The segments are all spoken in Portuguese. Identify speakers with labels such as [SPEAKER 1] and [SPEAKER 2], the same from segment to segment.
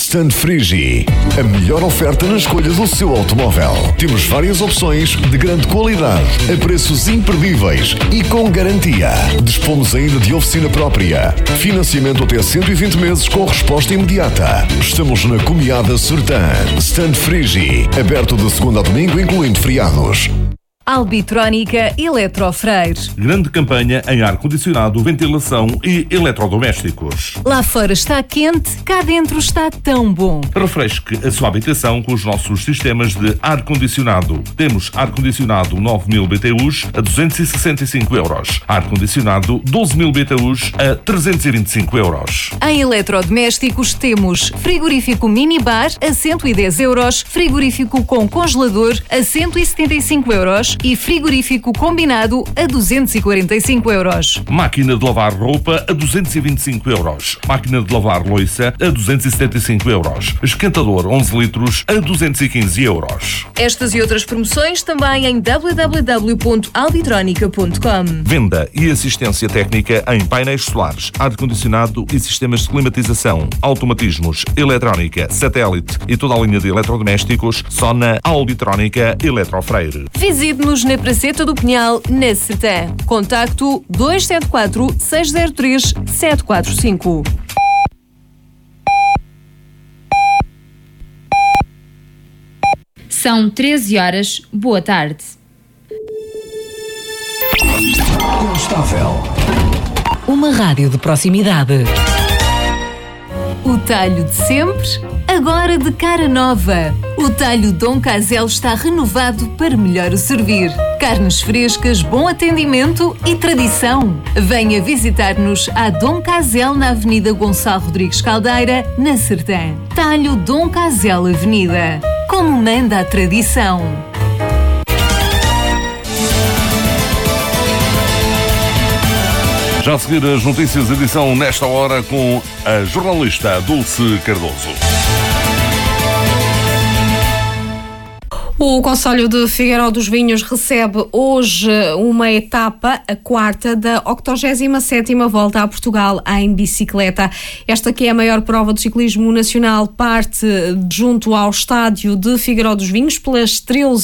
[SPEAKER 1] Stand Frigi, a melhor oferta na escolha do seu automóvel. Temos várias opções de grande qualidade, a preços imperdíveis e com garantia. Dispomos ainda de oficina própria. Financiamento até 120 meses com resposta imediata. Estamos na Comiada Sertã. Stand Frigi, aberto de segunda a domingo, incluindo feriados.
[SPEAKER 2] Albitrónica Eletrofreire.
[SPEAKER 3] Grande campanha em ar-condicionado, ventilação e eletrodomésticos.
[SPEAKER 2] Lá fora está quente, cá dentro está tão bom.
[SPEAKER 3] Refresque a sua habitação com os nossos sistemas de ar-condicionado. Temos ar-condicionado 9.000 BTUs a 265 euros. Ar-condicionado 12.000 BTUs a 325 euros.
[SPEAKER 2] Em eletrodomésticos temos frigorífico minibar a 110 euros, frigorífico com congelador a 175 euros e frigorífico combinado a 245 euros.
[SPEAKER 3] Máquina de lavar roupa a 225 euros. Máquina de lavar louça a 275 euros. Esquentador 11 litros a 215 euros.
[SPEAKER 2] Estas e outras promoções também em www.albitronica.com.
[SPEAKER 3] Venda e assistência técnica em painéis solares, ar-condicionado e sistemas de climatização, automatismos, eletrónica, satélite e toda a linha de eletrodomésticos só na Albitrónica Eletrofreire.
[SPEAKER 2] Visite-nos na Praceta do Pinhal, na Sertã. Contacto 274 603 745.
[SPEAKER 4] São 13 horas. Boa tarde.
[SPEAKER 1] Instável.
[SPEAKER 2] Uma rádio de proximidade. O talho de sempre, agora de cara nova. O talho Dom Casel está renovado para melhor o servir. Carnes frescas, bom atendimento e tradição. Venha visitar-nos à Dom Casel na Avenida Gonçalo Rodrigues Caldeira, na Sertã. Talho Dom Casel Avenida. Como manda a tradição.
[SPEAKER 3] Já a seguir as notícias, edição nesta hora com a jornalista Dulce Cardoso.
[SPEAKER 5] O Concelho de Figueiró dos Vinhos recebe hoje uma etapa, a quarta, da 87ª Volta a Portugal em bicicleta. Esta que é a maior prova do ciclismo nacional parte junto ao estádio de Figueiró dos Vinhos pelas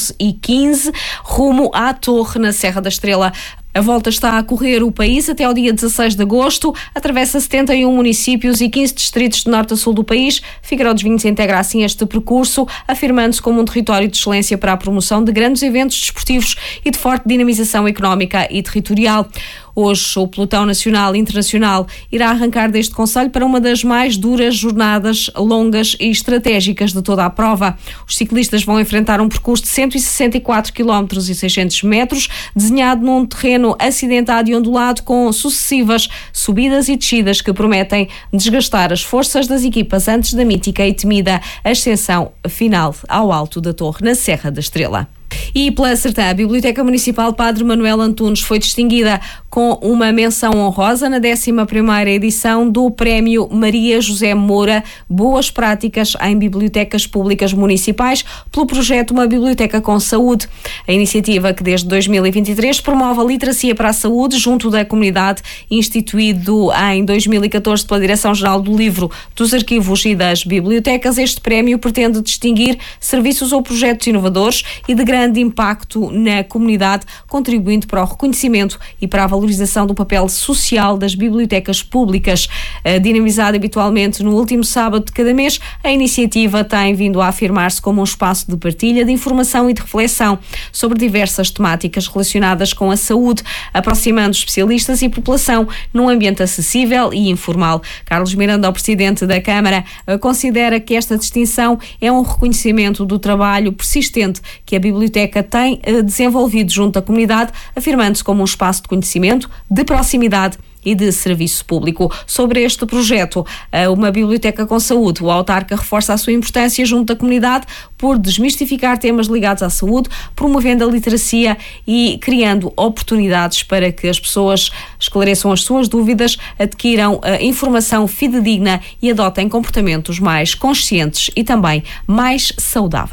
[SPEAKER 5] 13h15, rumo à Torre, na Serra da Estrela. A volta está a correr o país até ao dia 16 de agosto, atravessa 71 municípios e 15 distritos de norte a sul do país. Figueiró dos Vinhos integra assim este percurso, afirmando-se como um território de excelência para a promoção de grandes eventos desportivos e de forte dinamização económica e territorial. Hoje, o pelotão nacional e internacional irá arrancar deste concelho para uma das mais duras jornadas longas e estratégicas de toda a prova. Os ciclistas vão enfrentar um percurso de 164 km e 600 metros, desenhado num terreno acidentado e ondulado com sucessivas subidas e descidas que prometem desgastar as forças das equipas antes da mítica e temida ascensão final ao alto da Torre, na Serra da Estrela. E pela Sertã, a Biblioteca Municipal Padre Manuel Antunes foi distinguida com uma menção honrosa na 11ª edição do Prémio Maria José Moura Boas Práticas em Bibliotecas Públicas Municipais pelo projeto Uma Biblioteca com Saúde. A iniciativa, que desde 2023 promove a literacia para a saúde junto da comunidade, instituído em 2014 pela Direção-Geral do Livro, dos Arquivos e das Bibliotecas. Este prémio pretende distinguir serviços ou projetos inovadores e de grande impacto na comunidade, contribuindo para o reconhecimento e para a valorização do papel social das bibliotecas públicas. Dinamizada habitualmente no último sábado de cada mês, a iniciativa tem vindo a afirmar-se como um espaço de partilha, de informação e de reflexão sobre diversas temáticas relacionadas com a saúde, aproximando especialistas e população num ambiente acessível e informal. Carlos Miranda, o presidente da Câmara, considera que esta distinção é um reconhecimento do trabalho persistente que a biblioteca tem desenvolvido junto à comunidade, afirmando-se como um espaço de conhecimento, de proximidade e de serviço público. Sobre este projeto, Uma Biblioteca com Saúde, o autarca reforça a sua importância junto à comunidade por desmistificar temas ligados à saúde, promovendo a literacia e criando oportunidades para que as pessoas esclareçam as suas dúvidas, adquiram informação fidedigna e adotem comportamentos mais conscientes e também mais saudáveis.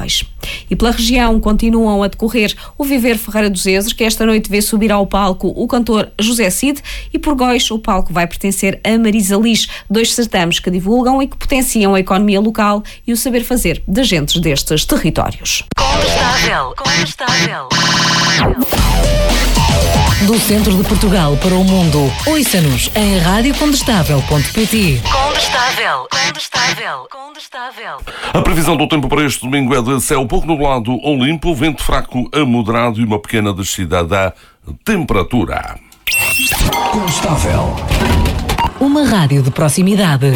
[SPEAKER 5] E pela região continuam a decorrer o Viver Ferreira dos Ezes, que esta noite vê subir ao palco o cantor José Cid, e por Góis o palco vai pertencer a Marisa Liz, 2 certames que divulgam e que potenciam a economia local e o saber fazer das gentes destes territórios.
[SPEAKER 2] Condestável. Do centro de Portugal para o mundo, ouça-nos em radiocondestável.pt. Condestável.
[SPEAKER 3] A previsão do tempo para este domingo é de céu pouco nublado ou limpo, vento fraco a moderado e uma pequena descida da temperatura.
[SPEAKER 1] Condestável.
[SPEAKER 2] Uma rádio de proximidade.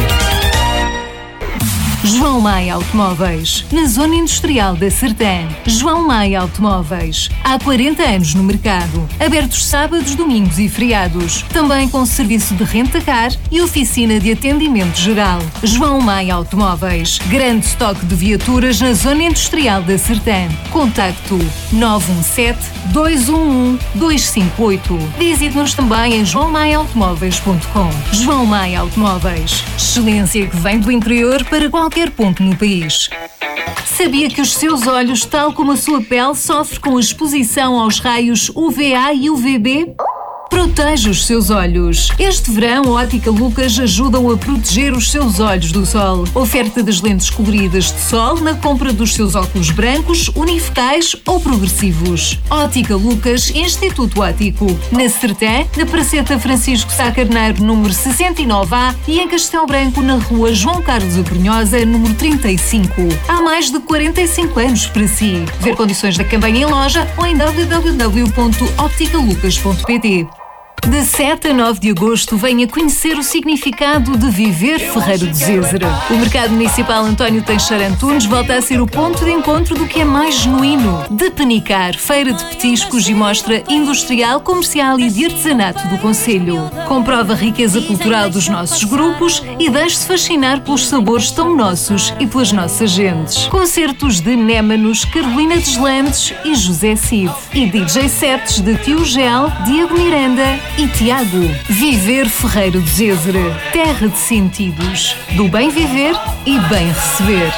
[SPEAKER 2] João Maia Automóveis, na Zona Industrial da Sertã. João Maia Automóveis, há 40 anos no mercado. Abertos sábados, domingos e feriados. Também com serviço de rent-a-car e oficina de atendimento geral. João Maia Automóveis, grande estoque de viaturas na Zona Industrial da Sertã. Contacto 917-211-258. Visite-nos também em joaomaiaautomóveis.com. João Maia Automóveis, excelência que vem do interior para qualquer ponto no país. Sabia que os seus olhos, tal como a sua pele, sofrem com a exposição aos raios UVA e UVB? Proteja os seus olhos. Este verão, a Ótica Lucas ajudam a proteger os seus olhos do sol. Oferta das lentes coloridas de sol na compra dos seus óculos brancos, unifocais ou progressivos. Ótica Lucas, Instituto Óptico. Na Sertã, na Praceta Francisco Sá Carneiro, número 69A, e em Castelo Branco, na rua João Carlos Abrunhosa, número 35. Há mais de 45 anos para si. Ver condições da campanha em loja ou em www.opticalucas.pt. De 7 a 9 de agosto, venha conhecer o significado de Viver Ferreira do Zezer. O Mercado Municipal António Teixeira Antunes volta a ser o ponto de encontro do que é mais genuíno. De Penicar, feira de petiscos e mostra industrial, comercial e de artesanato do concelho. Comprova a riqueza cultural dos nossos grupos e deixe-se fascinar pelos sabores tão nossos e pelas nossas gentes. Concertos de Némanos, Carolina Deslandes e José Cid. E DJ sets de Tio Gel, Diego Miranda e Tiago. Viver Ferreira do Zezer, terra de sentidos, do bem viver e bem receber.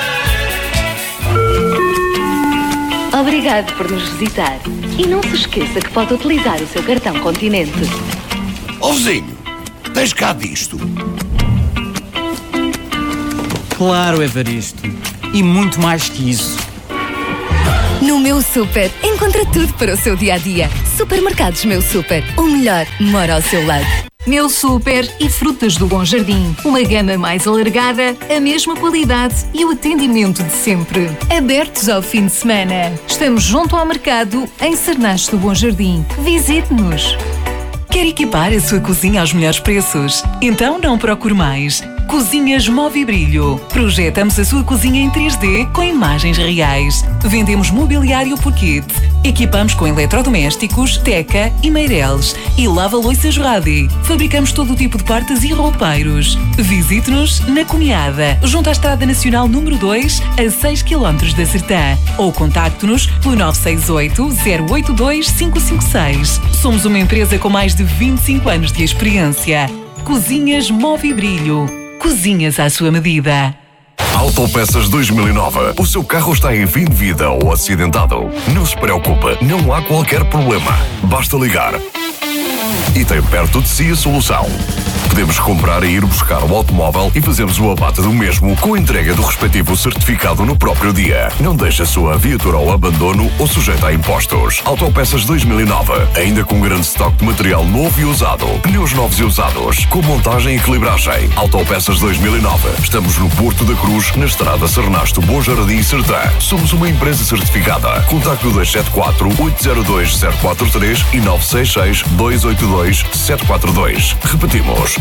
[SPEAKER 6] Obrigado por nos visitar. E não se esqueça que pode utilizar o seu cartão Continente.
[SPEAKER 7] Ó vizinho, tens cá disto?
[SPEAKER 8] Claro, Evaristo. E muito mais que isso.
[SPEAKER 9] No Meu Super, encontra tudo para o seu dia-a-dia. Supermercados Meu Super, o melhor mora ao seu lado.
[SPEAKER 2] Meu Super e Frutas do Bom Jardim. Uma gama mais alargada, a mesma qualidade e o atendimento de sempre. Abertos ao fim de semana. Estamos junto ao mercado, em Sernache do Bom Jardim. Visite-nos.
[SPEAKER 10] Quer equipar a sua cozinha aos melhores preços? Então não procure mais. Cozinhas Movibrilho. Projetamos a sua cozinha em 3D com imagens reais. Vendemos mobiliário por kit. Equipamos com eletrodomésticos, Teca e Meireles. E lava-louças Radi. Fabricamos todo o tipo de portas e roupeiros. Visite-nos na Cunhada, junto à Estrada Nacional número 2, a 6 km da Sertã. Ou contacte-nos pelo 968-082-556. Somos uma empresa com mais de 25 anos de experiência. Cozinhas Movibrilho. Cozinhas à sua medida.
[SPEAKER 1] Autopeças 2009. O seu carro está em fim de vida ou acidentado? Não se preocupe, não há qualquer problema. Basta ligar. E tem perto de si a solução. Podemos comprar e ir buscar o automóvel e fazemos o abate do mesmo com a entrega do respectivo certificado no próprio dia. Não deixe a sua viatura ao abandono ou sujeita a impostos. Autopeças 2009. Ainda com grande estoque de material novo e usado. Pneus novos e usados. Com montagem e equilibragem. Autopeças 2009. Estamos no Porto da Cruz, na estrada Sernache, Bom Jardim e Sertã. Somos uma empresa certificada. Contacto 274-802-043 e 966-282-742. Repetimos.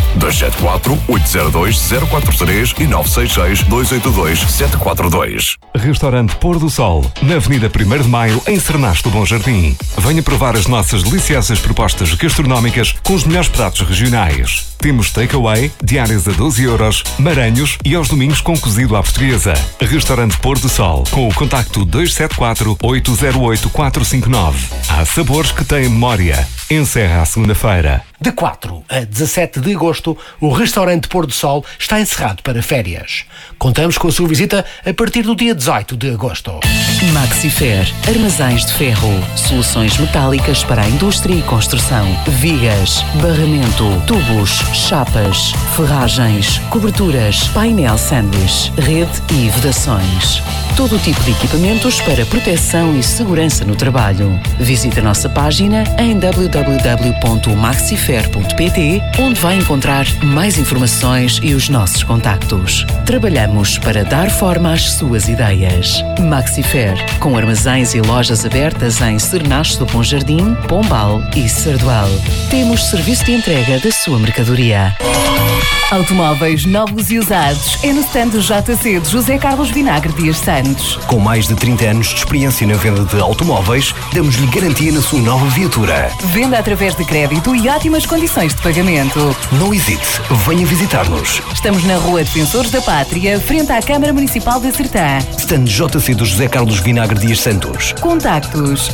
[SPEAKER 1] 274-802-043 e 966-282-742.
[SPEAKER 11] Restaurante Pôr do Sol, na Avenida 1º de Maio, em Sernache do Bom Jardim. Venha provar as nossas deliciosas propostas gastronómicas com os melhores pratos regionais. Temos takeaway, diárias a 12€, maranhos e aos domingos com cozido à portuguesa. Restaurante Pôr do Sol, com o contacto 274-808-459. Há sabores que têm memória. Encerra a segunda-feira.
[SPEAKER 12] De 4 a 17 de agosto, o restaurante Pôr do Sol está encerrado para férias. Contamos com a sua visita a partir do dia 18 de agosto.
[SPEAKER 10] Maxifer, armazéns de ferro, soluções metálicas para a indústria e construção, vigas, barramento, tubos, chapas, ferragens, coberturas, painel sanduíche, rede e vedações. Todo o tipo de equipamentos para proteção e segurança no trabalho. Visite a nossa página em www.maxifer.pt, onde vai encontrar mais informações e os nossos contactos. Trabalhamos para dar forma às suas ideias. Maxifer, com armazéns e lojas abertas em Cernache do Bom Jardim, Pombal e Sardual. Temos serviço de entrega da sua mercadoria.
[SPEAKER 2] Automóveis novos e usados é no stand do JC de José Carlos Vinagre Dias Santos.
[SPEAKER 13] Com mais de 30 anos de experiência na venda de automóveis, damos-lhe garantia na sua nova viatura.
[SPEAKER 2] Venda através de crédito e ótimas condições de pagamento.
[SPEAKER 13] Não hesite, venha visitar-nos.
[SPEAKER 2] Estamos na Rua Defensores da Pátria, frente à Câmara Municipal de Sertã.
[SPEAKER 13] Stand JC do José Carlos Vinagre Dias Santos.
[SPEAKER 2] Contactos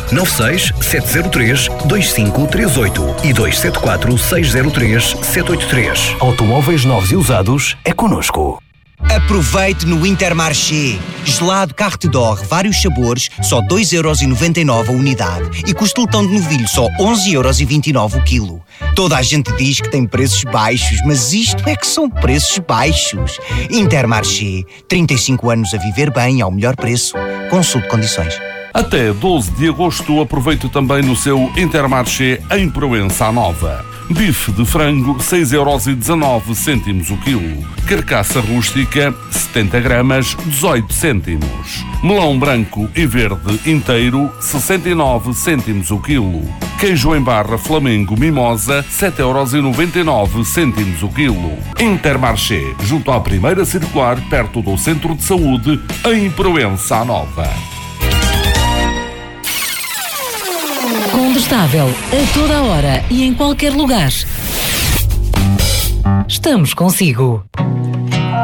[SPEAKER 13] 96-703-2538 e 274-603-783. Automóveis novos e usados é connosco.
[SPEAKER 14] Aproveite no Intermarché. Gelado Carte d'Or, vários sabores, só 2,99€ a unidade. E costeletão de novilho, só 11,29€ o quilo. Toda a gente diz que tem preços baixos, mas isto é que são preços baixos. Intermarché, 35 anos a viver bem ao melhor preço. Consulte condições.
[SPEAKER 3] Até 12 de agosto aproveite também no seu Intermarché em Proença Nova. Bife de frango, 6,19€ o quilo. Carcaça rústica, 70 gramas, 18 cêntimos. Melão branco e verde inteiro, 69 cêntimos o quilo. Queijo em barra Flamengo Mimosa, 7,99€ o quilo. Intermarché, junto à primeira circular, perto do Centro de Saúde, em Proença Nova.
[SPEAKER 2] Condestável, a toda a hora e em qualquer lugar. Estamos consigo.